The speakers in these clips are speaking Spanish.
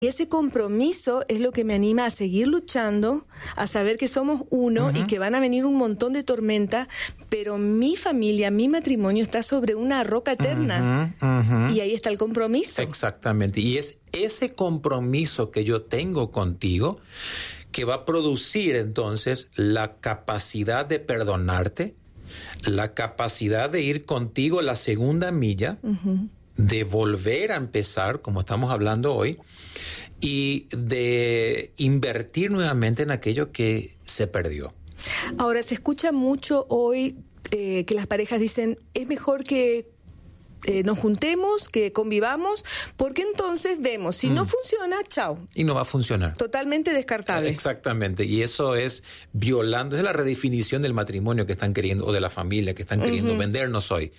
Y ese compromiso es lo que me anima a seguir luchando, a saber que somos uno y que van a venir un montón de tormentas, pero mi familia, mi matrimonio está sobre una roca eterna. Y ahí está el compromiso. Exactamente. Y es ese compromiso que yo tengo contigo que va a producir entonces la capacidad de perdonarte, la capacidad de ir contigo la segunda milla, de volver a empezar, como estamos hablando hoy, y de invertir nuevamente en aquello que se perdió. Ahora, se escucha mucho hoy que las parejas dicen, es mejor que nos juntemos, que convivamos, porque entonces vemos, si no funciona, chao. Y no va a funcionar. Totalmente descartable. Exactamente, y eso es violando, es la redefinición del matrimonio que están queriendo, o de la familia que están queriendo vendernos hoy.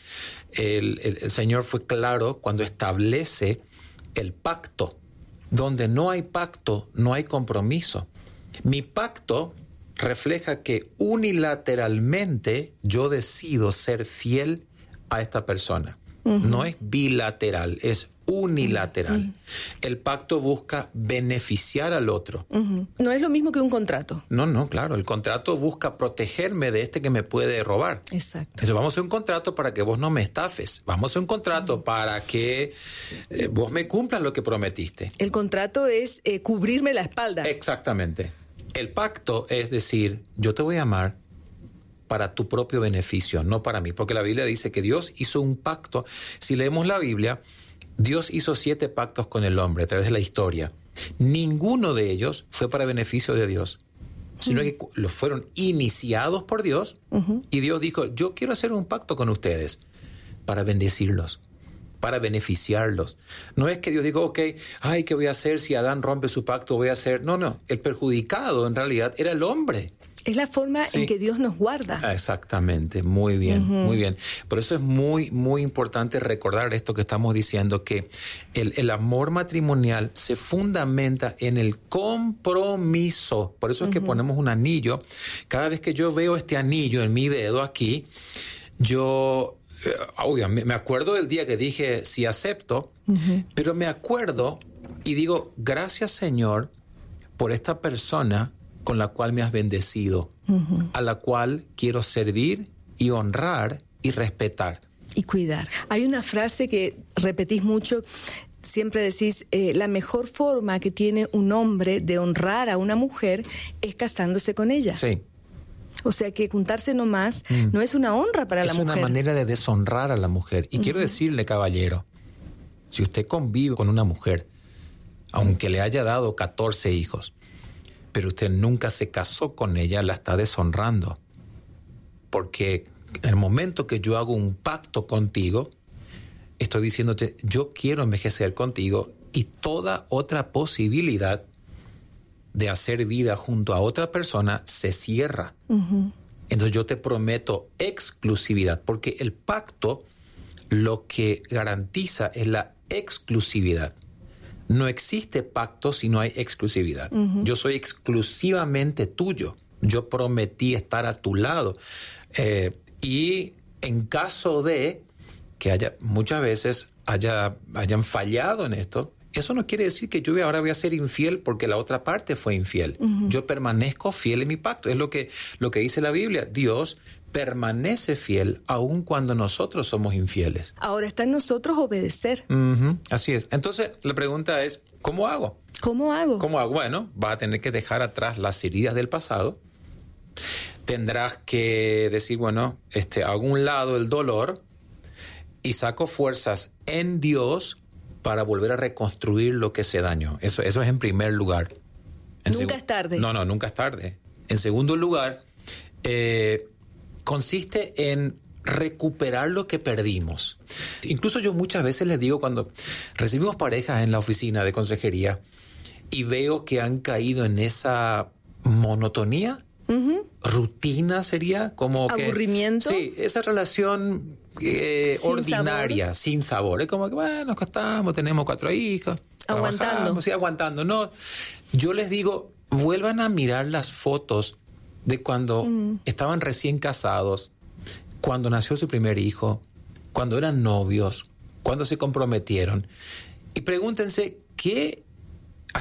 El Señor fue claro cuando establece el pacto. Donde no hay pacto, no hay compromiso. Mi pacto refleja que unilateralmente yo decido ser fiel a esta persona. No es bilateral, es unilateral. El pacto busca beneficiar al otro. No es lo mismo que un contrato. No, claro. El contrato busca protegerme de este que me puede robar. Exacto. Entonces vamos a hacer un contrato para que vos no me estafes. Vamos a hacer un contrato para que vos me cumplas lo que prometiste. El contrato es cubrirme la espalda. Exactamente. El pacto es decir, yo te voy a amar para tu propio beneficio, no para mí. Porque la Biblia dice que Dios hizo un pacto. Si leemos la Biblia, Dios hizo 7 pactos con el hombre a través de la historia. Ninguno de ellos fue para beneficio de Dios, sino que los fueron iniciados por Dios y Dios dijo, yo quiero hacer un pacto con ustedes para bendecirlos, para beneficiarlos. No es que Dios diga, ok, ay, ¿qué voy a hacer si Adán rompe su pacto? Voy a hacer... No, el perjudicado en realidad era el hombre. Es la forma en que Dios nos guarda. Exactamente, muy bien, muy bien. Por eso es muy, muy importante recordar esto que estamos diciendo, que el amor matrimonial se fundamenta en el compromiso. Por eso es que ponemos un anillo. Cada vez que yo veo este anillo en mi dedo aquí, yo... me acuerdo del día que dije sí acepto, pero me acuerdo y digo, gracias Señor por esta persona con la cual me has bendecido, a la cual quiero servir y honrar y respetar. Y cuidar. Hay una frase que repetís mucho, siempre decís, la mejor forma que tiene un hombre de honrar a una mujer es casándose con ella. Sí. O sea que juntarse nomás no es una honra para la mujer. Es una manera de deshonrar a la mujer. Y quiero decirle, caballero, si usted convive con una mujer, aunque le haya dado 14 hijos, pero usted nunca se casó con ella, la está deshonrando. Porque en el momento que yo hago un pacto contigo, estoy diciéndote, yo quiero envejecer contigo y toda otra posibilidad de hacer vida junto a otra persona se cierra. Entonces yo te prometo exclusividad, porque el pacto lo que garantiza es la exclusividad. No existe pacto si no hay exclusividad. Yo soy exclusivamente tuyo. Yo prometí estar a tu lado. Y en caso de que haya muchas veces hayan fallado en esto, eso no quiere decir que yo ahora voy a ser infiel porque la otra parte fue infiel. Yo permanezco fiel en mi pacto. Es lo que dice la Biblia. Dios permanece fiel aun cuando nosotros somos infieles. Ahora está en nosotros obedecer. Así es. Entonces, la pregunta es, ¿cómo hago? ¿Cómo hago? Bueno, vas a tener que dejar atrás las heridas del pasado. Tendrás que decir, hago un lado el dolor y saco fuerzas en Dios para volver a reconstruir lo que se dañó. Eso es en primer lugar. Nunca es tarde. No, nunca es tarde. En segundo lugar, consiste en recuperar lo que perdimos. Incluso yo muchas veces les digo, cuando recibimos parejas en la oficina de consejería y veo que han caído en esa monotonía, rutina sería como que... Aburrimiento. Sí, esa relación ordinaria, sabor. Sin sabor. Es como que, nos acostamos, tenemos 4 hijos. Aguantando. No, yo les digo, vuelvan a mirar las fotos de cuando estaban recién casados, cuando nació su primer hijo, cuando eran novios, cuando se comprometieron. Y pregúntense, ¿qué